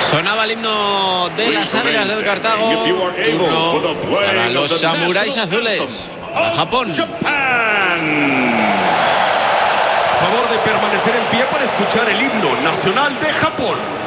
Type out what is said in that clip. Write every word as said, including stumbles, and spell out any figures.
Sonaba el himno de las Águilas del Cartago. Turno para los samuráis azules. A Japón. Favor de permanecer en pie para escuchar el himno nacional de Japón.